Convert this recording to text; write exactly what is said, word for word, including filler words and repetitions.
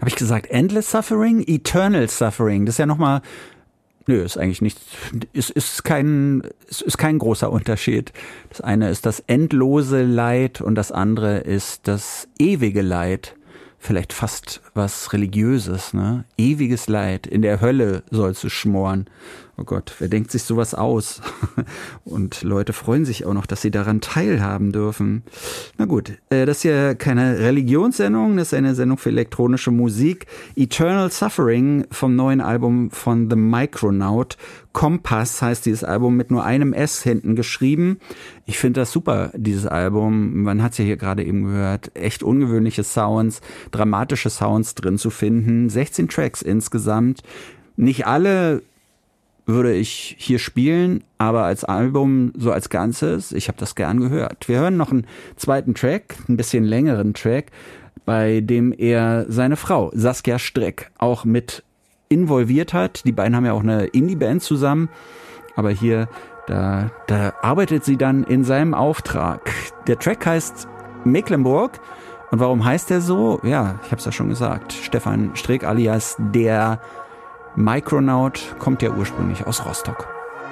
Habe ich gesagt Endless Suffering? Eternal Suffering. Das ist ja nochmal, nö, ist eigentlich nicht, ist, ist kein, ist, ist kein großer Unterschied. Das eine ist das endlose Leid und das andere ist das ewige Leid. Vielleicht fast was Religiöses, ne? Ewiges Leid. In der Hölle sollst du schmoren. Oh Gott, wer denkt sich sowas aus? Und Leute freuen sich auch noch, dass sie daran teilhaben dürfen. Na gut, das ist ja keine Religionssendung, das ist eine Sendung für elektronische Musik. Eternal Suffering vom neuen Album von The Micronaut. Kompass heißt dieses Album, mit nur einem S hinten geschrieben. Ich finde das super, dieses Album. Man hat es ja hier gerade eben gehört. Echt ungewöhnliche Sounds, dramatische Sounds drin zu finden. sechzehn Tracks insgesamt. Nicht alle würde ich hier spielen, aber als Album so als Ganzes, ich habe das gern gehört. Wir hören noch einen zweiten Track, ein bisschen längeren Track, bei dem er seine Frau Saskia Streck auch mit involviert hat. Die beiden haben ja auch eine Indie-Band zusammen, aber hier, da, da arbeitet sie dann in seinem Auftrag. Der Track heißt Mecklenburg. Und warum heißt der so? Ja, ich habe es ja schon gesagt. Stefan Streck alias der Micronaut kommt ja ursprünglich aus Rostock.